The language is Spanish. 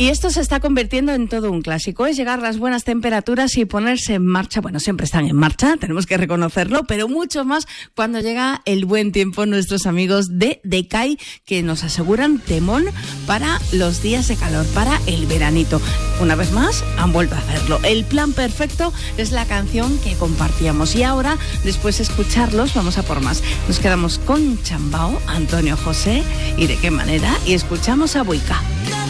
Y esto se está convirtiendo en todo un clásico. Es llegar las buenas temperaturas y ponerse en marcha. Bueno, siempre están en marcha, tenemos que reconocerlo, pero mucho más cuando llega el buen tiempo. Nuestros amigos de Decay, que nos aseguran temón para los días de calor, para el veranito. Una vez más, han vuelto a hacerlo. El plan perfecto es la canción que compartíamos. Y ahora, después de escucharlos, vamos a por más. Nos quedamos con Chambao, Antonio José, y de qué manera, y escuchamos a Buica.